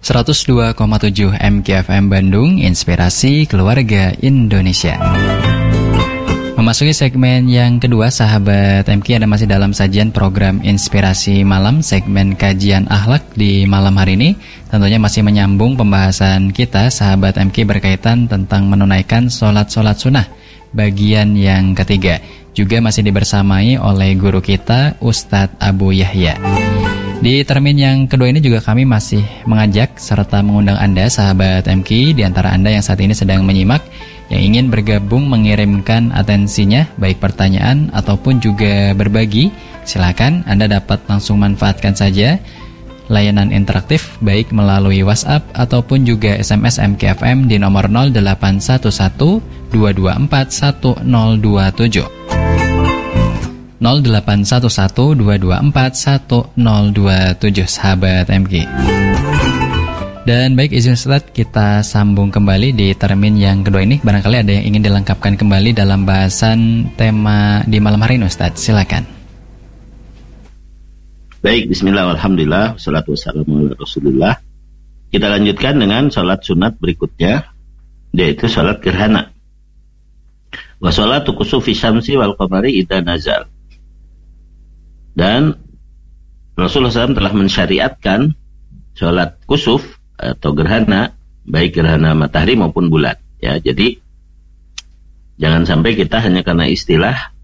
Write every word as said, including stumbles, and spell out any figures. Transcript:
seratus dua koma tujuh M K F M Bandung, Inspirasi Keluarga Indonesia. Memasuki segmen yang kedua, sahabat M K, Anda masih dalam sajian program Inspirasi Malam, segmen kajian akhlak di malam hari ini. Tentunya masih menyambung pembahasan kita, sahabat M K, berkaitan tentang menunaikan sholat-sholat sunnah bagian yang ketiga. Juga masih dibersamai oleh guru kita, Ustadz Abu Yahya. Di termin yang kedua ini juga kami masih mengajak serta mengundang Anda, sahabat M K, di antara Anda yang saat ini sedang menyimak, yang ingin bergabung mengirimkan atensinya, baik pertanyaan ataupun juga berbagi. Silakan, Anda dapat langsung manfaatkan saja layanan interaktif baik melalui WhatsApp ataupun juga S M S M K F M di nomor nol delapan satu satu dua dua empat satu nol dua tujuh. nol delapan satu satu dua dua empat satu nol dua tujuh, sahabat M K. Dan baik, izin Ustaz, kita sambung kembali di termin yang kedua ini. Barangkali ada yang ingin dilengkapkan kembali dalam bahasan tema di malam hari ini, Ustaz. Silakan. Baik, bismillah, alhamdulillah, wassalatu wassalamu ala rasulillah. Kita lanjutkan dengan sholat sunat berikutnya, yaitu sholat gerhana. Wa sholatu kusufi syamsi wal qamari idza nazal. Dan Rasulullah shallallahu alaihi wasallam telah mensyariatkan sholat kusuf atau gerhana, baik gerhana matahari maupun bulan. Ya, jadi jangan sampai kita hanya karena istilah